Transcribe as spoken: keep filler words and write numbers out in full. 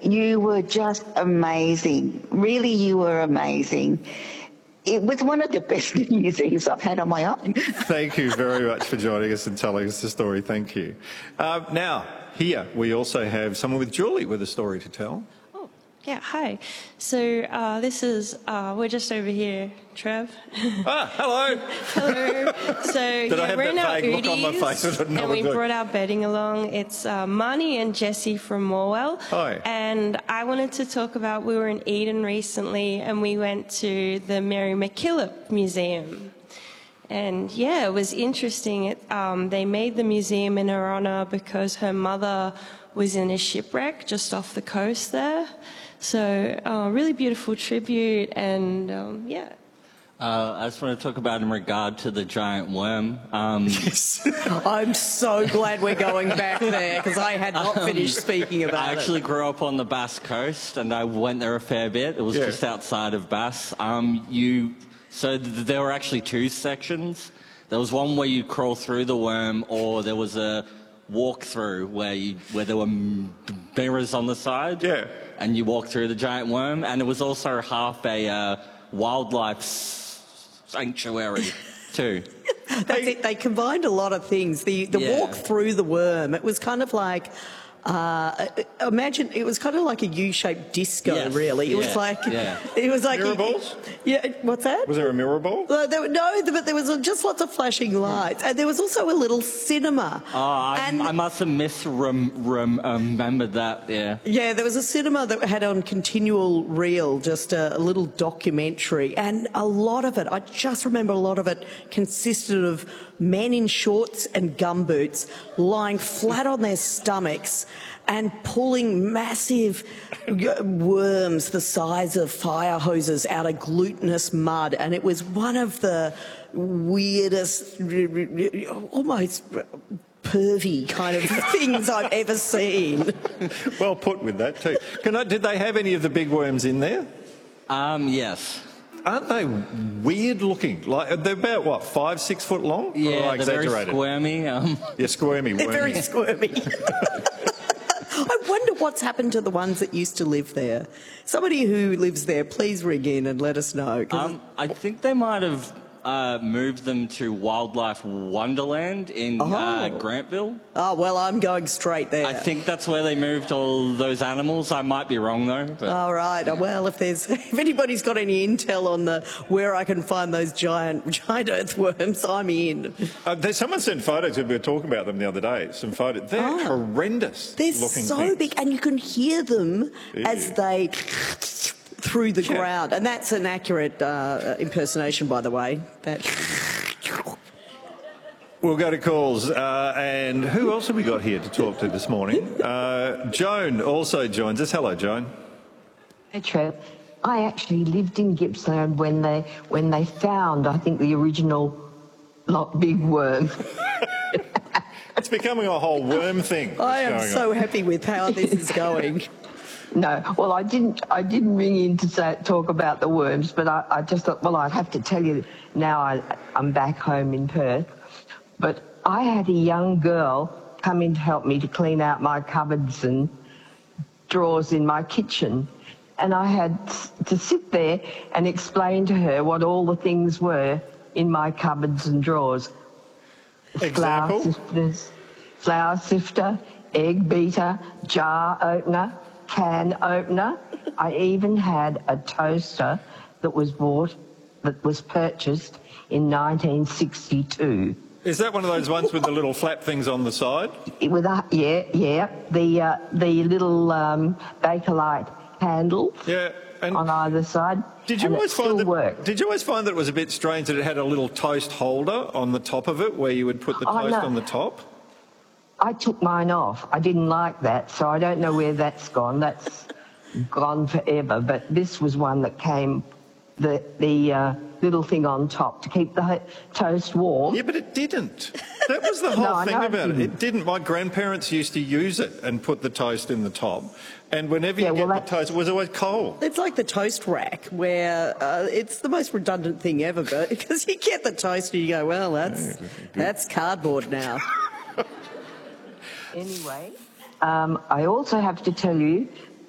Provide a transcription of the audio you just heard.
you were just amazing. Really, you were amazing. It was one of the best museums I've had on my own. Thank you very much for joining us and telling us the story. Thank you. Uh, now, here we also have someone with Julie with a story to tell. Oh, yeah, hi. So uh, this is, uh, we're just over here, Trev. Ah, hello. Hello. So Did yeah, I have we're in that our vague look on my face? I don't know and what we to do. brought our bedding along. It's uh, Marnie and Jessie from Morwell. Hi. And I wanted to talk about, we were in Eden recently and we went to the Mary MacKillop Museum. And yeah, it was interesting. It, um, they made the museum in her honour because her mother was in a shipwreck just off the coast there. So uh, really beautiful tribute and um, yeah. Uh, I just want to talk about in regard to the giant worm. Um, yes. I'm so glad we're going back there because I had not um, finished speaking about it. I actually it. grew up on the Bass Coast and I went there a fair bit. It was yeah. just outside of Bass. Um, you, so th there were actually two sections. There was one where you crawl through the worm, or there was a walk through where you where there were mirrors on the side. Yeah. And you walk through the giant worm, and it was also half a uh, wildlife sanctuary too. That's it. They combined a lot of things. The the Yeah. walk through the worm. It was kind of like. Uh, imagine it was kind of like a U-shaped disco, Yes. really. It Yeah. was like Yeah. it was like Mirror balls? Yeah, what's that? Was there a mirror ball? Uh, there, no, but there was just lots of flashing lights, and there was also a little cinema. Oh, I, and, I must have misremembered that. Yeah. Yeah, there was a cinema that had on continual reel, just a, a little documentary, and a lot of it, I just remember a lot of it consisted of men in shorts and gumboots lying flat on their stomachs and pulling massive worms the size of fire hoses out of glutinous mud. And it was one of the weirdest, almost pervy kind of things I've ever seen. Well put with that too. Can I, did they have any of the big worms in there? Um, yes. Aren't they weird looking? Like they're about what, five, six foot long? Yeah, or I they're very exaggerated? squirmy. Um. Yeah, squirmy. They're wormy. very squirmy. I wonder what's happened to the ones that used to live there. Somebody who lives there, please ring in and let us know. Um, I think they might have uh, moved them to Wildlife Wonderland in Oh. uh, Grantville. Oh, well, I'm going straight there. I think that's where they moved all those animals. I might be wrong though. But. All right. Well, if there's if anybody's got any intel on the where I can find those giant giant earthworms, I'm in. Uh, there's someone sent photos. We were talking about them the other day. Some photos. They're Oh. horrendous. They're looking so things. big, and you can hear them Yeah. as they through the Yeah. ground. And that's an accurate uh, impersonation, by the way. That. We'll go to calls. Uh, and who else have we got here to talk to this morning? Uh, Joan also joins us. Hello, Joan. Hey, Trev. I actually lived in Gippsland when they when they found, I think, the original lot big worm. It's becoming a whole worm thing. I am going so on. happy with how this is going. No, well, I didn't. I didn't ring in to say, talk about the worms, but I, I just thought, well, I'd have to tell you now. I, I'm back home in Perth, but I had a young girl come in to help me to clean out my cupboards and drawers in my kitchen, and I had to sit there and explain to her what all the things were in my cupboards and drawers. Example? Flour sifters, flour sifter, egg beater, jar opener, can opener. I even had a toaster that was bought, that was purchased in nineteen sixty-two. Is that one of those ones with the little flap things on the side? It, with a, yeah, yeah, the uh, the little um, Bakelite handle Yeah. And on either side. did you and always it find still that? worked. Did you always find that it was a bit strange that it had a little toast holder on the top of it, where you would put the Oh, toast no. on the top? I took mine off. I didn't like that, so I don't know where that's gone. That's gone forever. But this was one that came, the the uh, little thing on top to keep the ho- toast warm. Yeah, but it didn't. That was the whole No, I thing know it about it. didn't. It didn't. My grandparents used to use it and put the toast in the top. And whenever you Yeah, get well, the that- toast, it was always cold. It's like the toast rack, where uh, it's the most redundant thing ever, but because you get the toast and you go, well, that's that's cardboard now. Anyway, um, I also have to tell you